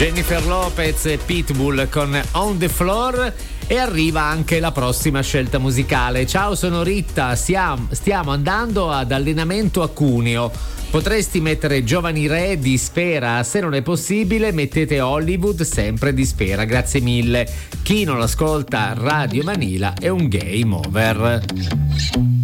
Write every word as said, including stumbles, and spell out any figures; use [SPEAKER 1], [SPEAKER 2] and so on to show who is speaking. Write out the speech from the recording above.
[SPEAKER 1] Jennifer Lopez e Pitbull con On the Floor, e arriva anche la prossima scelta musicale. Ciao, sono Ritta, stiamo, stiamo andando ad allenamento a Cuneo. Potresti mettere Giovani Re di Sfera? Se non è possibile, mettete Hollywood, sempre di Sfera, grazie mille. Chi non ascolta Radio Manila è un game over.